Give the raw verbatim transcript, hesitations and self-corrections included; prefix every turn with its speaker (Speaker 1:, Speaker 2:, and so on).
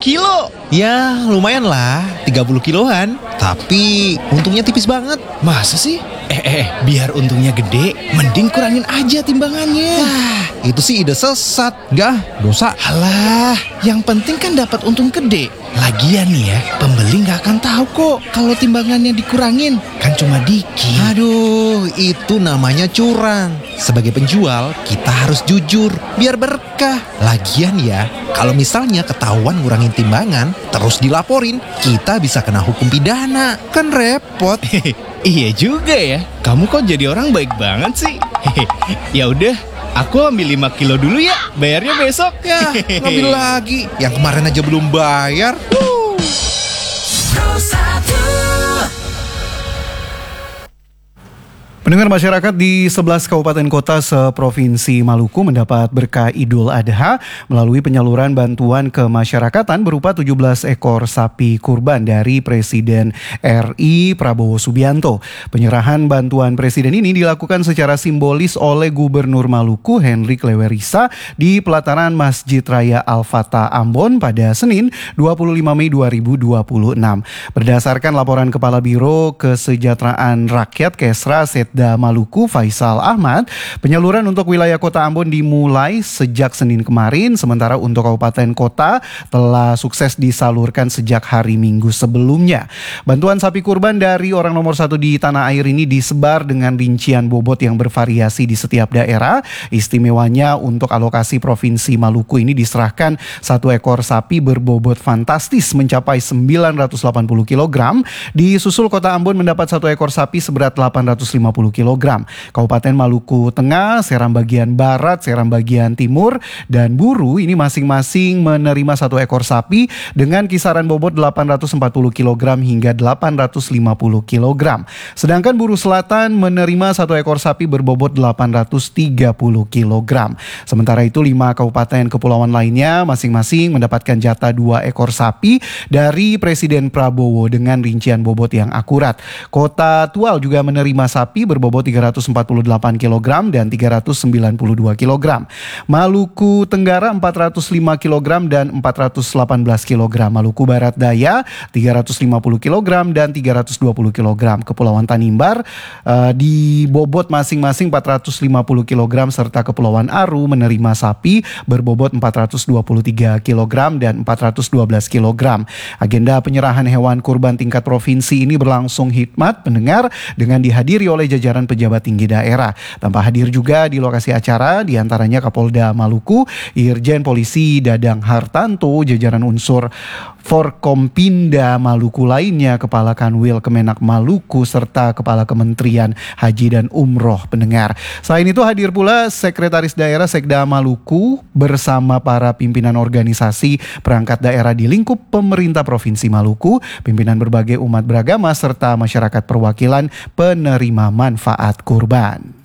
Speaker 1: kilo.
Speaker 2: Ya lumayan lah, tiga puluh kiloan. Tapi untungnya tipis banget.
Speaker 1: Masa sih? Eh, eh, eh, biar untungnya gede, mending kurangin aja timbangannya.
Speaker 2: Wah, itu sih ide sesat. Enggak, dosa.
Speaker 1: Alah, yang penting kan dapat untung gede. Lagian nih ya, pembeli nggak akan tahu kok kalau timbangannya dikurangin. Kan cuma dikit.
Speaker 2: Aduh, itu namanya curang. Sebagai penjual, kita harus jujur, biar berkah. Lagian ya, kalau misalnya ketahuan ngurangin timbangan, terus dilaporin, kita bisa kena hukum pidana. Kan repot.
Speaker 1: Iya juga ya. Kamu kok jadi orang baik banget sih. Ya udah, aku ambil lima kilo dulu ya. Bayarnya besok.
Speaker 2: Ya, ngambil lagi. Yang kemarin aja belum bayar. Wuh.
Speaker 3: Pendengar masyarakat di sebelas kabupaten kota seprovinsi Maluku mendapat berkah Idul Adha melalui penyaluran bantuan kemasyarakatan berupa tujuh belas ekor sapi kurban dari Presiden R I Prabowo Subianto. Penyerahan bantuan Presiden ini dilakukan secara simbolis oleh Gubernur Maluku Henryk Lewerisa di pelataran Masjid Raya Al-Fatah Ambon pada Senin dua puluh lima Mei dua ribu dua puluh enam. Berdasarkan laporan Kepala Biro Kesejahteraan Rakyat Kesra Setda Maluku Faisal Ahmad, penyaluran untuk wilayah Kota Ambon dimulai sejak Senin kemarin, sementara untuk kabupaten kota telah sukses disalurkan sejak hari Minggu sebelumnya. Bantuan sapi kurban dari orang nomor satu di tanah air ini disebar dengan rincian bobot yang bervariasi di setiap daerah. Istimewanya untuk alokasi Provinsi Maluku ini diserahkan satu ekor sapi berbobot fantastis mencapai sembilan ratus delapan puluh kilogram. Disusul Kota Ambon mendapat satu ekor sapi seberat delapan ratus lima puluh kilogram. Kabupaten Maluku Tengah, Seram bagian Barat, Seram bagian Timur, dan Buru ini masing-masing menerima satu ekor sapi dengan kisaran bobot delapan ratus empat puluh kilogram hingga delapan ratus lima puluh kilogram. Sedangkan Buru Selatan menerima satu ekor sapi berbobot delapan ratus tiga puluh kilogram. Sementara itu lima kabupaten kepulauan lainnya masing-masing mendapatkan jatah dua ekor sapi dari Presiden Prabowo dengan rincian bobot yang akurat. Kota Tual juga menerima sapi berbobot tiga ratus empat puluh delapan kilogram dan tiga ratus sembilan puluh dua kilogram. Maluku Tenggara empat ratus lima kilogram dan empat ratus delapan belas kilogram. Maluku Barat Daya tiga ratus lima puluh kilogram dan tiga ratus dua puluh kilogram. Kepulauan Tanimbar uh, di bobot masing-masing empat ratus lima puluh kilogram serta Kepulauan Aru menerima sapi berbobot empat ratus dua puluh tiga kilogram dan empat ratus dua belas kilogram. Agenda penyerahan hewan kurban tingkat provinsi ini berlangsung hikmat pendengar dengan dihadiri oleh jajaran pejabat tinggi daerah. Tanpa hadir juga di lokasi acara diantaranya Kapolda Maluku, Irjen Polisi Dadang Hartanto, jajaran unsur Forkompinda Maluku lainnya, Kepala Kanwil Kemenak Maluku, serta Kepala Kementerian Haji dan Umroh pendengar. Selain itu hadir pula Sekretaris Daerah Sekda Maluku bersama para pimpinan organisasi perangkat daerah di lingkup pemerintah Provinsi Maluku, pimpinan berbagai umat beragama, serta masyarakat perwakilan penerima manfaat kurban.